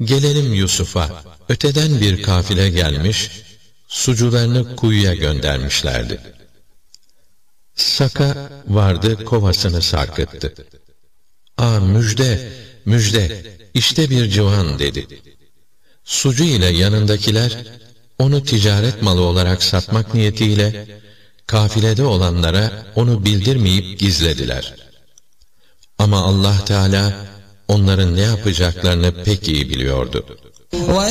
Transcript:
Gelelim Yusuf'a. Öteden bir kafile gelmiş, sucularını kuyuya göndermişlerdi. Saka vardı, kovasını sarkıttı. "Aa, müjde, müjde, işte bir civan," dedi. Sucu ile yanındakiler, onu ticaret malı olarak satmak niyetiyle, kafilede olanlara onu bildirmeyip gizlediler. Ama Allah Teala, onların ne yapacaklarını pek iyi biliyordu.